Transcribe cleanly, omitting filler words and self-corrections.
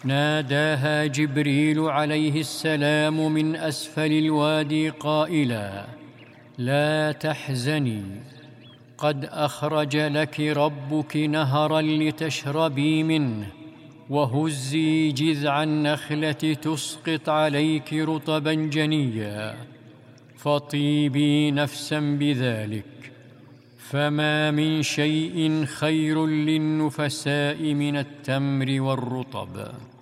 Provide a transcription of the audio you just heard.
ناداها جبريل عليه السلام من أسفل الوادي قائلا: لا تحزني، قد أخرج لك ربك نهرا لتشربي منه، وهزي جذع النخلة تسقط عليك رطبا جنيا، فطيبي نفسا بذلك، فما من شيء خير للنفساء من التمر والرطب.